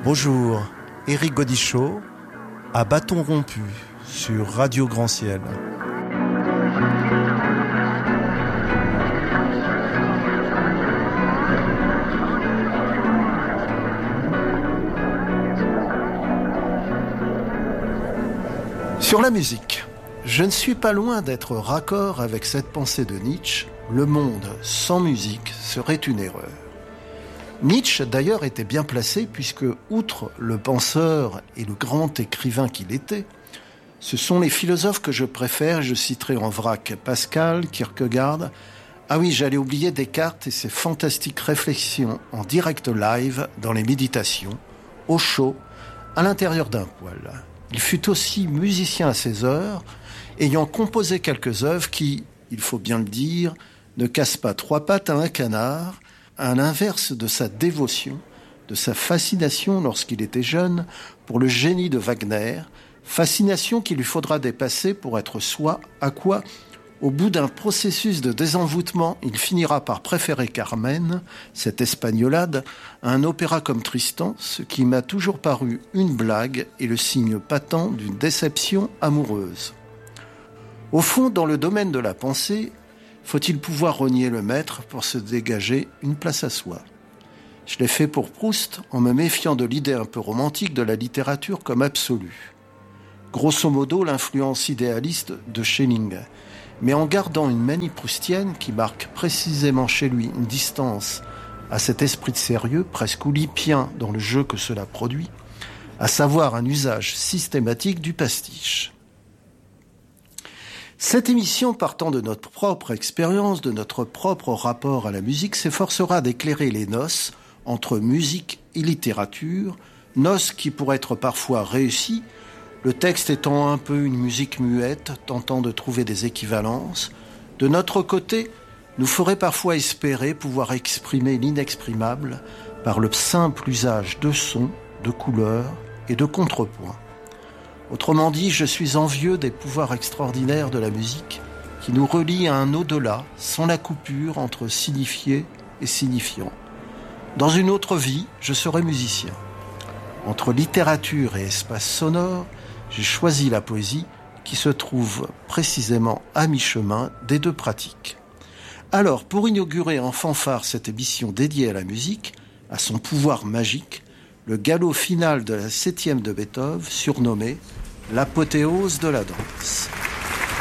Bonjour, Éric Godichaud, à bâton rompu, sur Radio Grand Ciel. Sur la musique, je ne suis pas loin d'être raccord avec cette pensée de Nietzsche, le monde sans musique serait une erreur. Nietzsche, d'ailleurs, était bien placé puisque, outre le penseur et le grand écrivain qu'il était, ce sont les philosophes que je préfère. Je citerai en vrac Pascal, Kierkegaard. Ah oui, j'allais oublier Descartes et ses fantastiques réflexions en direct live dans les méditations, au chaud, à l'intérieur d'un poêle. Il fut aussi musicien à ses heures, ayant composé quelques œuvres qui, il faut bien le dire, ne cassent pas trois pattes à un canard, à l'inverse de sa dévotion, de sa fascination lorsqu'il était jeune pour le génie de Wagner, fascination qu'il lui faudra dépasser pour être soi, à quoi, au bout d'un processus de désenvoûtement, il finira par préférer Carmen, cette espagnolade, à un opéra comme Tristan, ce qui m'a toujours paru une blague et le signe patent d'une déception amoureuse. Au fond, dans le domaine de la pensée, faut-il pouvoir renier le maître pour se dégager une place à soi ? Je l'ai fait pour Proust en me méfiant de l'idée un peu romantique de la littérature comme absolue. Grosso modo, l'influence idéaliste de Schelling, mais en gardant une manie proustienne qui marque précisément chez lui une distance à cet esprit de sérieux, presque olympien dans le jeu que cela produit, à savoir un usage systématique du pastiche. Cette émission, partant de notre propre expérience, de notre propre rapport à la musique, s'efforcera d'éclairer les noces entre musique et littérature, noces qui pourraient être parfois réussies, le texte étant un peu une musique muette, tentant de trouver des équivalences. De notre côté, nous ferait parfois espérer pouvoir exprimer l'inexprimable par le simple usage de sons, de couleurs et de contrepoints. Autrement dit, je suis envieux des pouvoirs extraordinaires de la musique qui nous relient à un au-delà, sans la coupure entre signifié et signifiant. Dans une autre vie, je serai musicien. Entre littérature et espace sonore, j'ai choisi la poésie qui se trouve précisément à mi-chemin des deux pratiques. Alors, pour inaugurer en fanfare cette émission dédiée à la musique, à son pouvoir magique, le galop final de la 7e de Beethoven, surnommé l'apothéose de la danse.